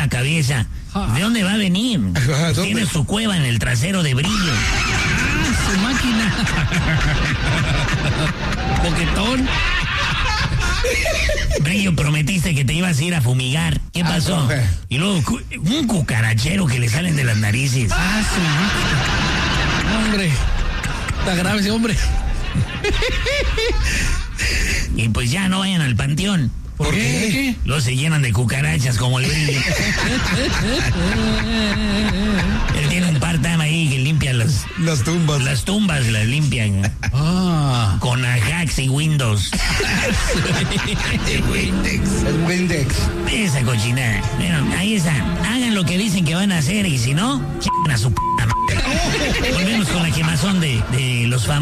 la cabeza. ¿De dónde va a venir? Tiene su cueva en el trasero de Brillo. Su máquina. Boquetón. Brillo, prometiste que te ibas a ir a fumigar. ¿Qué pasó? Profe. Y luego un cucarachero que le salen de las narices. Su máquina. Hombre. Está grave ese hombre. Y pues ya no vayan al panteón. ¿Por qué? Luego se llenan de cucarachas como el Brillo. Él tiene un part-time ahí que limpia las tumbas. Las tumbas las limpian. Con Ajax y Windows. El Windex. Esa cochinada. Bueno, ahí está. Hagan lo que dicen que van a hacer y si no, a su p*** madre. Volvemos con la quemazón de los famosos.